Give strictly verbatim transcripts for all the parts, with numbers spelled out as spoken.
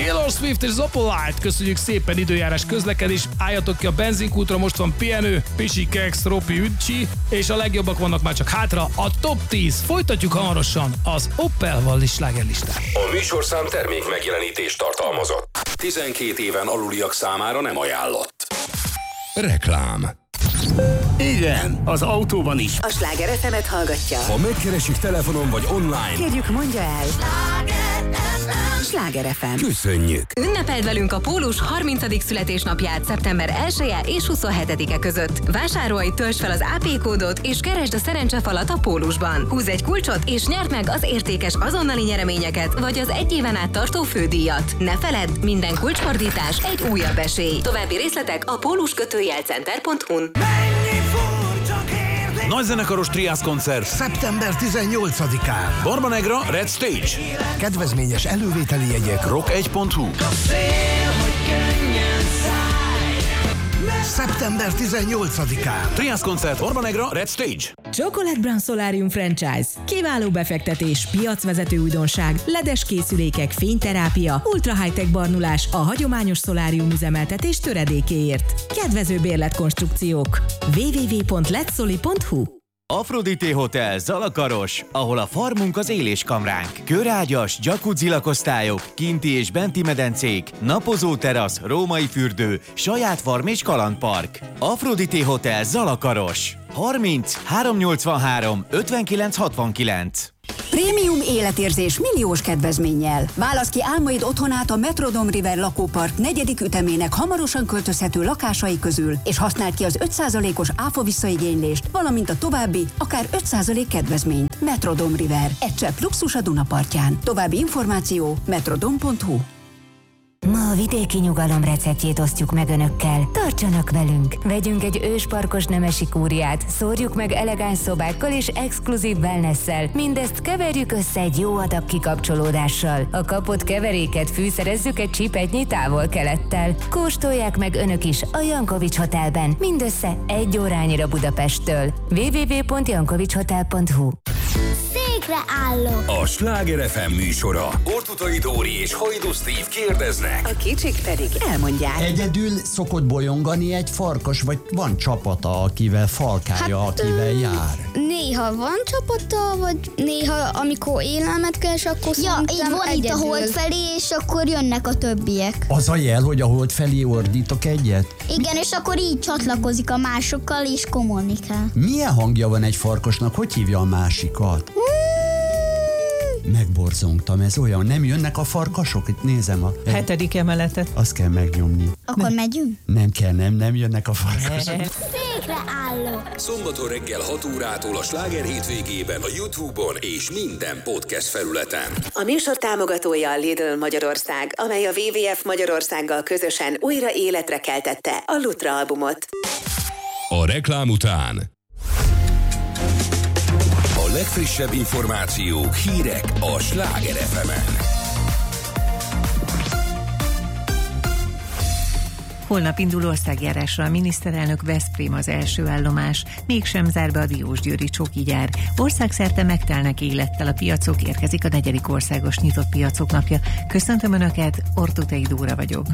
Taylor Swift és Zopolite, köszönjük szépen, időjárás közlekedés, álljatok ki a benzinkútra, most van pihenő, Pisi, Kex, Ropi, Ücsi, és a legjobbak vannak már csak hátra, a top tíz. Folytatjuk hamarosan az Opel-Wallis slágerlistán. A műsorszám termék megjelenítést tartalmazott. tizenkét éven aluliak számára nem ajánlott. Reklám. Igen, az autóban is. A Sláger ef emet hallgatja. Ha megkeresik telefonon vagy online, kérjük, mondja el. Sláger ef em. Köszönjük. Ünnepeld velünk a Pólus harmincadik születésnapját szeptember elseje és huszonhetedike között. Vásárolj, töltsd fel az á pé kódot és keresd a szerencsefalat a Pólusban. Húzz egy kulcsot és nyerd meg az értékes azonnali nyereményeket vagy az egy éven át tartó fődíjat. Ne feledd, minden kulcsfordítás egy újabb esély. További részletek a pólus kötőjel center pont hu-n. Nagyzenekaros Triász koncert szeptember tizennyolcadikán. Barba Negra Red Stage. Kedvezményes elővételi jegyek rock egy pont hu. szeptember tizennyolcadikán. Triász koncert Barba Negra Red Stage. Chocolate Brown Solarium Franchise. Kiváló befektetés, piacvezető újdonság, ledes készülékek, fényterápia, ultra high-tech barnulás a hagyományos szolárium üzemeltetés töredékéért. Kedvező bérletkonstrukciók. double-u double-u double-u pont letsoli pont hu. Aphrodite Hotel Zalakaros, ahol a farmunk az éléskamránk. Körágyas, jacuzzi lakosztályok, kinti és benti medencék, napozó terasz, római fürdő, saját farm és kalandpark. Aphrodite Hotel Zalakaros. harminc háromszáznyolcvanhárom ötvenkilenc hatvankilenc. Prémium életérzés milliós kedvezménnyel. Válasz ki álmaid otthonát a Metrodome River lakópark negyedik ütemének hamarosan költözhető lakásai közül, és használd ki az öt százalékos áfa visszaigénylést, valamint a további, akár öt százalék kedvezményt. Metrodome River. Egy csepp luxus a Dunapartján. További információ metrodome pont hu. Ma a vidéki nyugalom receptjét osztjuk meg önökkel. Tartsanak velünk! Vegyünk egy ősparkos nemesi kúriát, szórjuk meg elegáns szobákkal és exkluzív wellnesszel. Mindezt keverjük össze egy jó adag kikapcsolódással. A kapott keveréket fűszerezzük egy csipetnyi távol-kelettel. Kóstolják meg önök is a Jankovics Hotelben, mindössze egy órányira Budapesttől. double-u double-u double-u pont jankovics hotel pont hu. Székre állok! A Sláger ef em műsora. Ortutai Dóri és Hajdú Steve kérdeznek. A kicsik pedig elmondják. Egyedül szokott bolyongani egy farkas, vagy van csapata, akivel falkálja, hát, akivel jár? Néha van csapata, vagy néha amikor élelmet keres, akkor ja, így van egyedül. Itt a hold felé, és akkor jönnek a többiek. Az a jel, hogy a hold felé ordítok egyet? Igen, és akkor így csatlakozik a másokkal, és kommunikál. Milyen hangja van egy farkasnak? Hogy hívja a másikat? Megborzongtam, ez olyan, nem jönnek a farkasok? Itt nézem a... Hetedik emeletet. Azt kell megnyomni. Akkor nem. megyünk? Nem kell, nem, nem jönnek a farkasok. Székre állok! Szombaton reggel hat órától a Sláger hétvégében a YouTube-on és minden podcast felületen. A műsor támogatója a Lidl Magyarország, amely a dupla vé vé ef Magyarországgal közösen újra életre keltette a Lutra albumot. A reklám után a legfrissebb információk, hírek a Sláger ef emen. Holnap indul országjárásra a miniszterelnök, Veszprém az első állomás. Mégsem zár be a diósgyőri csoki gyár. Országszerte megtelnek élettel a piacok, érkezik a negyedik országos nyitott piacok napja. Köszöntöm Önöket, Ortutai Dóra vagyok.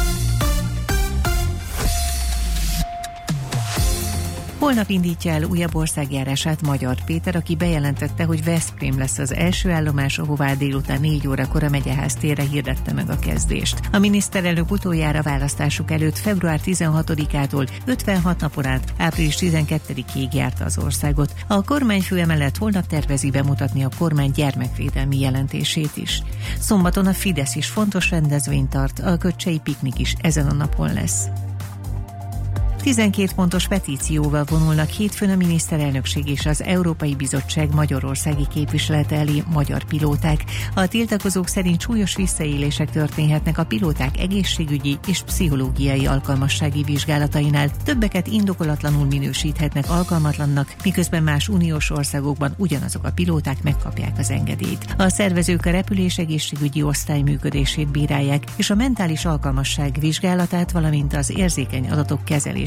Holnap indítja el újabb országjárását Magyar Péter, aki bejelentette, hogy Veszprém lesz az első állomás, ahová délután négy órakor a Megyeház térre hirdette meg a kezdést. A miniszterelnök utoljára választásuk előtt február tizenhatodikától ötvenhat napon át április tizenkettedikéig járta az országot. A kormányfő emellett holnap tervezi bemutatni a kormány gyermekvédelmi jelentését is. Szombaton a Fidesz is fontos rendezvényt tart, a Köcsei piknik is ezen a napon lesz. tizenkét pontos petícióval vonulnak hétfőn a miniszterelnökség és az Európai Bizottság magyarországi képviselete elé magyar pilóták. A tiltakozók szerint súlyos visszaélések történhetnek a pilóták egészségügyi és pszichológiai alkalmassági vizsgálatainál. Többeket indokolatlanul minősíthetnek alkalmatlannak, miközben más uniós országokban ugyanazok a pilóták megkapják az engedélyt. A szervezők a repülés egészségügyi osztály működését bírálják, és a mentális alkalmasság vizsgálatát, valamint az érzékeny adatok kezelését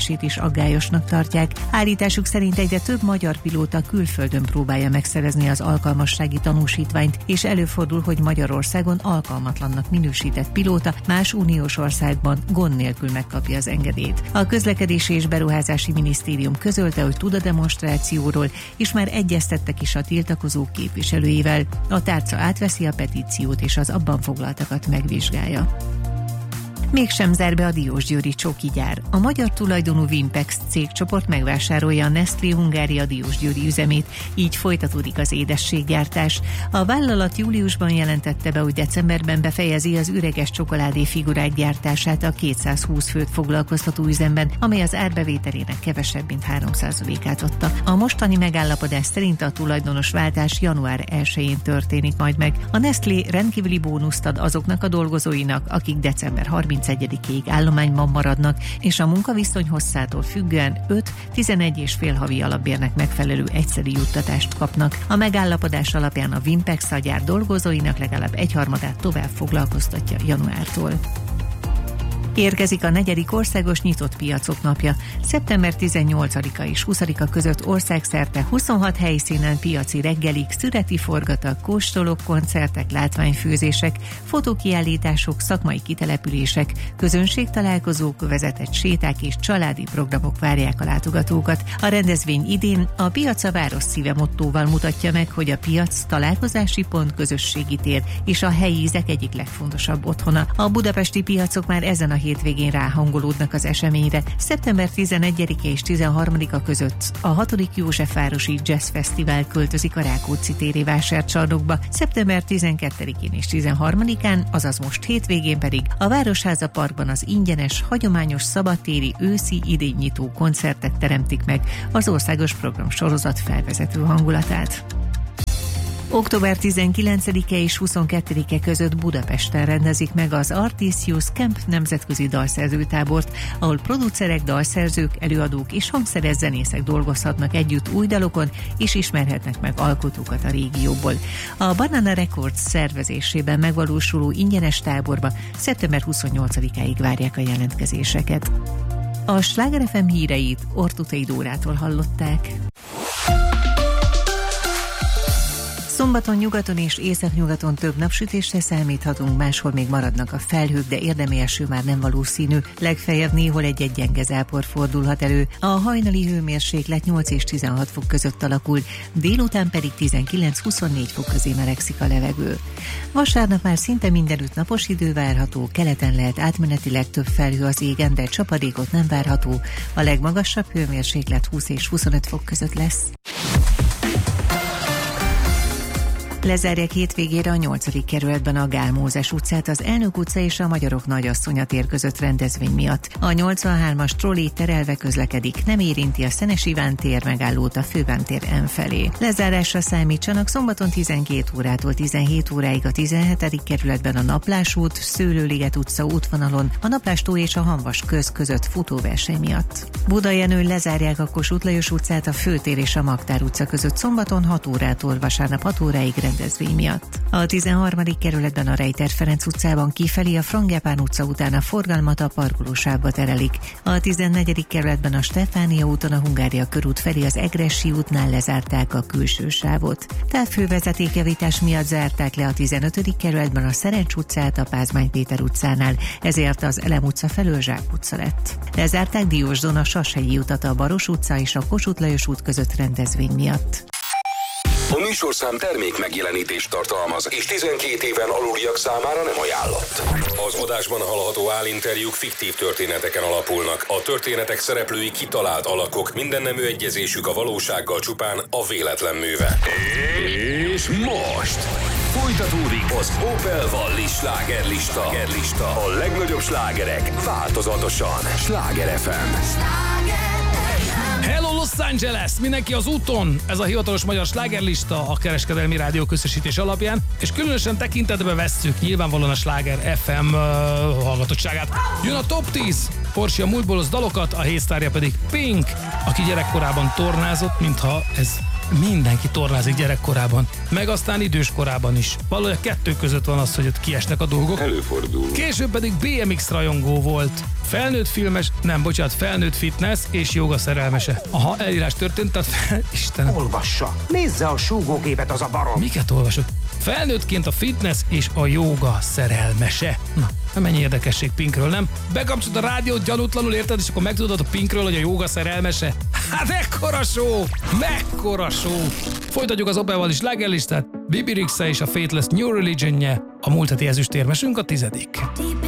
működését is aggályosnak tartják. Állításuk szerint egyre több magyar pilóta külföldön próbálja megszerezni az alkalmassági tanúsítványt, és előfordul, hogy Magyarországon alkalmatlannak minősített pilóta más uniós országban gond nélkül megkapja az engedélyt. A Közlekedési és Beruházási Minisztérium közölte, hogy tud a demonstrációról, és már egyeztettek is a tiltakozók képviselőivel. A tárca átveszi a petíciót, és az abban foglaltakat megvizsgálja. Mégsem zár be a diósgyőri csoki gyár. A magyar tulajdonú Vimpex cégcsoport megvásárolja a Nestlé Hungária diósgyőri üzemét, így folytatódik az édességgyártás. A vállalat júliusban jelentette be, hogy decemberben befejezi az üreges csokoládé figurák gyártását a kétszázhúsz főt foglalkoztató üzemben, amely az árbevételének kevesebb, mint három százalékát adta. A mostani megállapodás szerint a tulajdonos váltás január elsején történik majd meg. A Nestlé rendkívüli bónuszt ad azoknak a dolgozóinak, akik december harmincegyedikéig állományban maradnak, és a munkaviszony hosszától függően öt-tizenegy és fél havi alapbérnek megfelelő egyszeri juttatást kapnak. A megállapodás alapján a Vimpex a gyár dolgozóinak legalább egyharmadát tovább foglalkoztatja januártól. Érkezik a negyedik országos nyitott piacok napja. szeptember tizennyolcadika és huszadika között országszerte huszonhat helyszínen piaci reggelik, szüreti forgatag, kóstolók, koncertek, látványfőzések, fotókiállítások, szakmai kitelepülések, közönségtalálkozók, vezetett séták és családi programok várják a látogatókat. A rendezvény idén a Piac a város szíve mottóval mutatja meg, hogy a piac találkozási pont, közösségi tér és a helyi ízek egyik legfontosabb otthona. A budapesti piacok már ezen a hétvégén ráhangolódnak az eseményre. szeptember tizenegyedike és tizenharmadika között a hatodik Józsefvárosi Jazz Fesztivál költözik a Rákóczi téri vásárcsarnokba, szeptember tizenkettedikén és tizenharmadikán, azaz most hétvégén pedig a Városháza Parkban az ingyenes, hagyományos szabadtéri őszi idénynyitó koncertek teremtik meg az országos programsorozat felvezető hangulatát. október tizenkilencedike és huszonkettedike között Budapesten rendezik meg az Artisius Camp nemzetközi dalszerzőtábort, ahol producerek, dalszerzők, előadók és hangszeres zenészek dolgozhatnak együtt új dalokon, és ismerhetnek meg alkotókat a régióból. A Banana Records szervezésében megvalósuló ingyenes táborba szeptember huszonnyolcadikáig várják a jelentkezéseket. A Sláger ef em híreit Ortuthey Dórától hallották. Szombaton nyugaton és északnyugaton több napsütésre számíthatunk, máshol még maradnak a felhők, de érdemi eső már nem valószínű. Legfeljebb néhol egy-egy gyenge zápor fordulhat elő. A hajnali hőmérséklet nyolc és tizenhat fok között alakul, délután pedig tizenkilenc-huszonnégy fok közé melegszik a levegő. Vasárnap már szinte mindenütt napos idő várható, keleten lehet átmenetileg több felhő az égen, de csapadékot nem várható. A legmagasabb hőmérséklet húsz és huszonöt fok között lesz. Lezárják hétvégére a nyolcadik kerületben a Gál Mózes utcát az Elnök utca és a Magyarok Nagyasszonya tér között rendezvény miatt. A nyolcvanhármas trolli terelve közlekedik, nem érinti a Szenes Iván tér megállót a Fővám tér M felé. Lezárásra számítsanak szombaton tizenkét órától tizenhét óráig a tizenhetedik kerületben a Naplás út, Szőlőliget utca útvonalon, a Naplástó és a Hamvas köz között futóverseny miatt. Budajenőn lezárják a Kossuth Lajos utcát a Főtér és a Magtár utca között szombaton hat órától vasárnap hat óráig rendezvény miatt. A tizenharmadik kerületben a Rejter Ferenc utcában kifelé a Frangepán utca után a forgalmat a parkolósávba terelik. A tizennegyedik kerületben a Stefánia úton a Hungária körút felé az Egressy útnál lezárták a külső sávot. Távfővezetékjavítás miatt zárták le a tizenötödik kerületben a Szerencs utcát a Pázmány Péter utcánál, ezért az Elem utca felől Zsák utca lett. Lezárták Diósdon a Sashegyi utat a Baros utca és a Kossuth Lajos út között rendezvény miatt. A műsorszám termék megjelenítést tartalmaz, és tizenkét éven aluliak számára nem ajánlott. Az adásban hallható állinterjúk fiktív történeteken alapulnak. A történetek szereplői kitalált alakok, minden nemű egyezésük a valósággal csupán a véletlen műve. És most folytatódik az Opel Wallis slágerlista. A legnagyobb slágerek változatosan. Sláger ef em. Hello Los Angeles! Mindenki az úton! Ez a hivatalos magyar slágerlista a Kereskedelmi Rádió közösítés alapján, és különösen tekintetbe vesszük nyilvánvalóan a Sláger ef em uh, hallgatottságát. Jön a top tíz! Porsche a múltból az dalokat, a hétsztárja pedig Pink, aki gyerekkorában tornázott, mintha ez mindenki tornázik gyerekkorában, meg aztán idős korában is. Valahogy a kettő között van az, hogy ott kiesnek a dolgok. Előfordul. Később pedig bé em iksz rajongó volt. Felnőtt filmes, nem, bocsánat, felnőtt fitness és jóga szerelmese. Aha, elírás történt, tehát fel... Istenem. Olvassa, nézze a súgógépet, az a barom. Miket olvasok? Felnőttként a fitness és a jóga szerelmese. Na, mennyi érdekesség Pinkről, nem? Bekapcsolt a rádiót gyanútlanul, érted, és akkor megtudod a Pinkről, hogy a jóga szerelmese. Hát mekkora show! Mekkora show! Folytatjuk az Opával is lágerlistát. Bibi Rexha és a Faithless New Religion-je. A múlt heti ezüstérmesünk a tizedik.